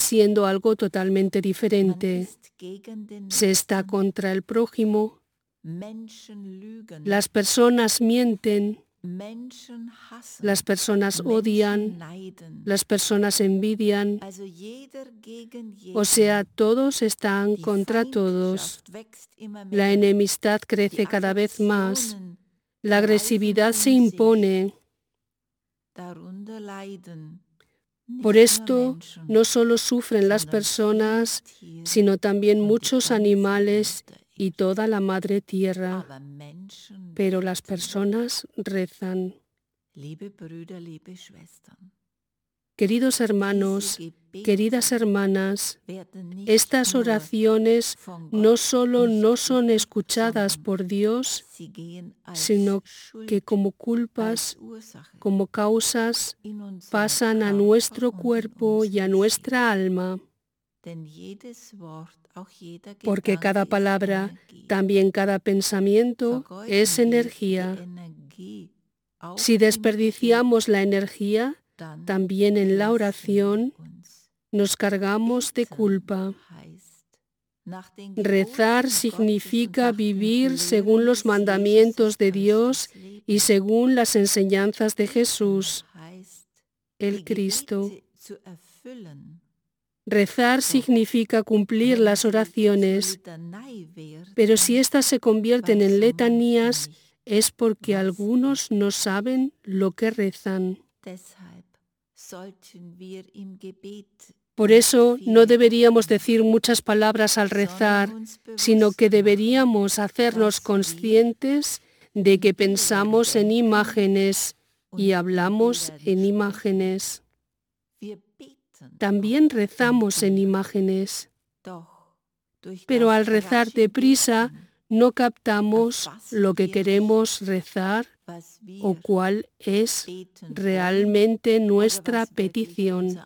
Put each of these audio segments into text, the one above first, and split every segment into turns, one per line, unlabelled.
siendo algo totalmente diferente. Se está contra el prójimo, las personas mienten, las personas odian, las personas envidian, o sea, todos están contra todos. La enemistad crece cada vez más, la agresividad se impone. Por esto, no solo sufren las personas, sino también muchos animales y toda la madre tierra. Pero las personas rezan. Queridos hermanos, queridas hermanas, estas oraciones no solo no son escuchadas por Dios, sino que como culpas, como causas, pasan a nuestro cuerpo y a nuestra alma. Porque cada palabra, también cada pensamiento, es energía. Si desperdiciamos la energía, también en la oración nos cargamos de culpa. Rezar significa vivir según los mandamientos de Dios y según las enseñanzas de Jesús, el Cristo. Rezar significa cumplir las oraciones, pero si éstas se convierten en letanías, es porque algunos no saben lo que rezan. Por eso no deberíamos decir muchas palabras al rezar, sino que deberíamos hacernos conscientes de que pensamos en imágenes y hablamos en imágenes. También rezamos en imágenes, pero al rezar deprisa no captamos lo que queremos rezar o cuál es realmente nuestra petición.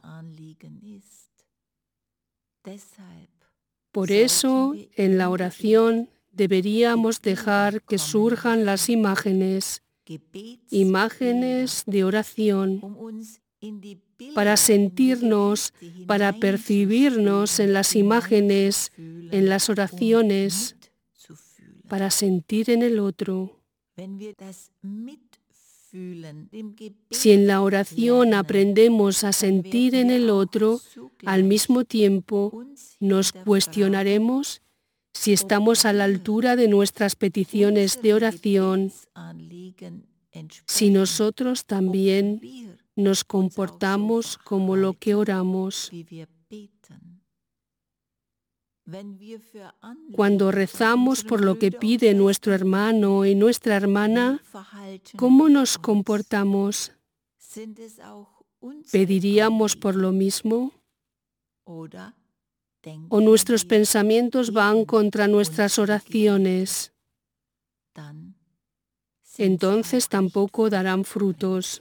Por eso, en la oración deberíamos dejar que surjan las imágenes de oración, para sentirnos, para percibirnos en las imágenes, en las oraciones, para sentir en el otro. Si en la oración aprendemos a sentir en el otro, al mismo tiempo nos cuestionaremos si estamos a la altura de nuestras peticiones de oración, si nosotros también nos comportamos como lo que oramos. Cuando rezamos por lo que pide nuestro hermano y nuestra hermana, ¿cómo nos comportamos? ¿Pediríamos por lo mismo? ¿O nuestros pensamientos van contra nuestras oraciones? Entonces tampoco darán frutos.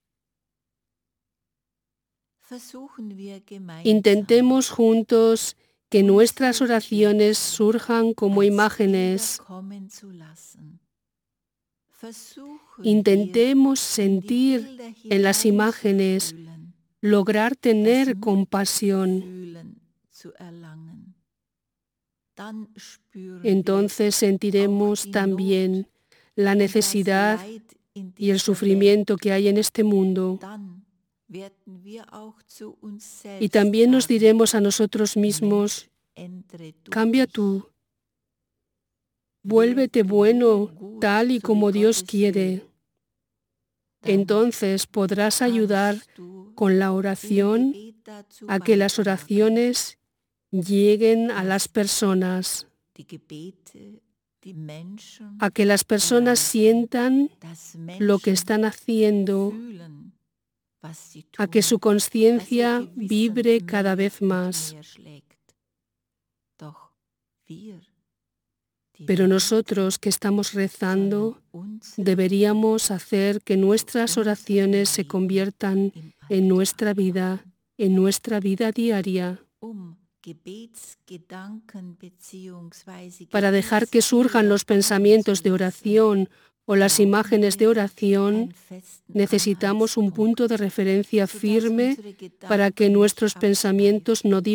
Intentemos juntos que nuestras oraciones surjan como imágenes. Intentemos sentir en las imágenes, lograr tener compasión. Entonces sentiremos también la necesidad y el sufrimiento que hay en este mundo. Y también nos diremos a nosotros mismos, cambia tú, vuélvete bueno tal y como Dios quiere. Entonces podrás ayudar con la oración a que las oraciones lleguen a las personas, a que las personas sientan lo que están haciendo, a que su conciencia vibre cada vez más. Pero nosotros que estamos rezando, deberíamos hacer que nuestras oraciones se conviertan en nuestra vida diaria, para dejar que surjan los pensamientos de oración o las imágenes de oración. Necesitamos un punto de referencia firme para que nuestros pensamientos no